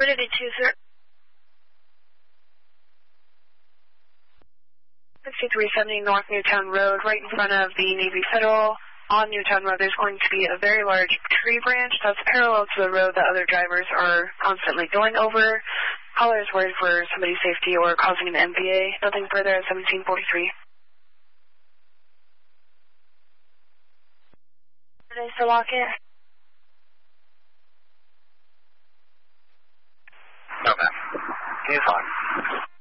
Trinity 2, sir. 6370 North Newtown Road, right in front of the Navy Federal. On Newtown Road, there's going to be a very large tree branch that's parallel to the road that other drivers are constantly going over. Caller is worried for somebody's safety or causing an MVA. Nothing further at 1743. Today, Sir Lockett.